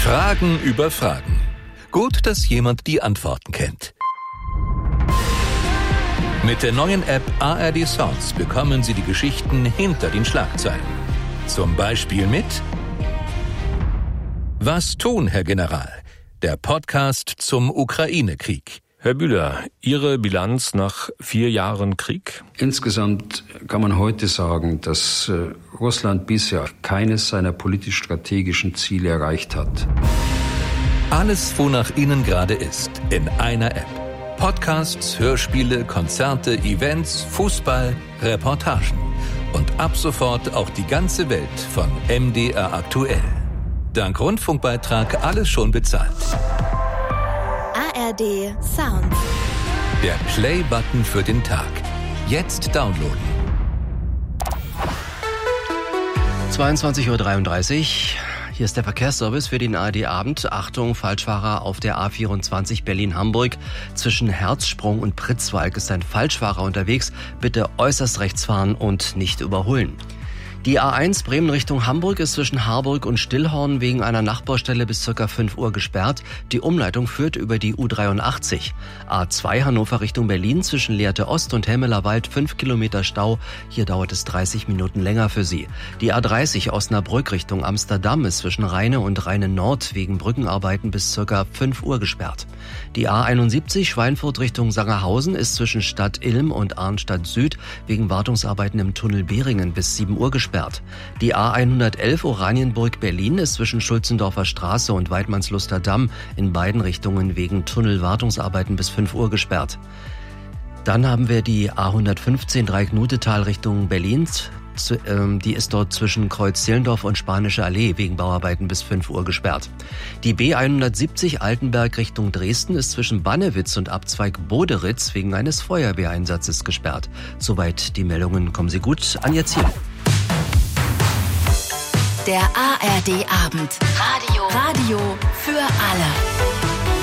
Fragen über Fragen. Gut, dass jemand die Antworten kennt. Mit der neuen App ARD Sounds bekommen Sie die Geschichten hinter den Schlagzeilen. Zum Beispiel mit Was tun, Herr General? Der Podcast zum Ukraine-Krieg. Herr Bühler, Ihre Bilanz nach 4 Jahren Krieg? Insgesamt kann man heute sagen, dass Russland bisher keines seiner politisch-strategischen Ziele erreicht hat. Alles, wonach Ihnen gerade ist, in einer App. Podcasts, Hörspiele, Konzerte, Events, Fußball, Reportagen. Und ab sofort auch die ganze Welt von MDR aktuell. Dank Rundfunkbeitrag alles schon bezahlt. ARD Sound. Der Play-Button für den Tag. Jetzt downloaden. 22:33 Uhr. Hier ist der Verkehrsservice für den ARD-Abend. Achtung, Falschfahrer auf der A24 Berlin-Hamburg. Zwischen Herzsprung und Pritzwalk ist ein Falschfahrer unterwegs. Bitte äußerst rechts fahren und nicht überholen. Die A1 Bremen Richtung Hamburg ist zwischen Harburg und Stillhorn wegen einer Nachbaustelle bis ca. 5 Uhr gesperrt. Die Umleitung führt über die U83. A2 Hannover Richtung Berlin zwischen Lehrte Ost und Hemmelerwald 5 Kilometer Stau. Hier dauert es 30 Minuten länger für Sie. Die A30 Osnabrück Richtung Amsterdam ist zwischen Rheine und Rheine Nord wegen Brückenarbeiten bis ca. 5 Uhr gesperrt. Die A71 Schweinfurt Richtung Sangerhausen ist zwischen Stadt Ilm und Arnstadt Süd wegen Wartungsarbeiten im Tunnel Behringen bis 7 Uhr gesperrt. Die A111 Oranienburg Berlin ist zwischen Schulzendorfer Straße und Weidmannsluster Damm in beiden Richtungen wegen Tunnelwartungsarbeiten bis 5 Uhr gesperrt. Dann haben wir die A115 Dreiecknutetal Richtung Berlin. Die ist dort zwischen Kreuz-Zehlendorf und Spanische Allee wegen Bauarbeiten bis 5 Uhr gesperrt. Die B170 Altenberg Richtung Dresden ist zwischen Bannewitz und Abzweig Boderitz wegen eines Feuerwehreinsatzes gesperrt. Soweit die Meldungen. Kommen Sie gut an Ihr Ziel. Der ARD-Abend. Radio für alle.